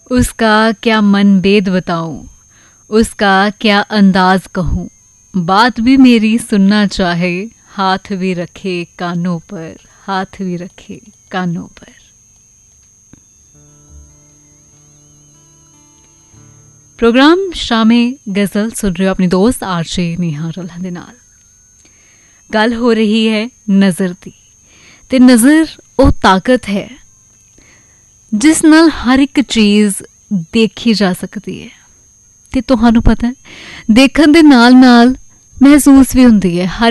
उसका क्या मन भेद बताऊं, उसका क्या अंदाज कहूं। बात भी मेरी सुनना चाहे, हाथ भी रखे कानों पर, हाथ भी रखे कानों पर। प्रोग्राम शामे गज़ल सुन रहे हो अपनी दोस्त आरजे नेहा रल्हा दे नाल। गल हो रही है नज़र दी ते नज़र ਉਹ ਤਾਕਤ ਹੈ ਜਿਸ ਨਾਲ ਹਰ ਇੱਕ ਚੀਜ਼ ਦੇਖੀ ਜਾ ਸਕਦੀ ਹੈ ਤੇ ਤੁਹਾਨੂੰ ਪਤਾ ਹੈ ਦੇਖਣ ਦੇ ਨਾਲ ਨਾਲ ਮਹਿਸੂਸ ਵੀ ਹੁੰਦੀ ਹੈ। ਹਰ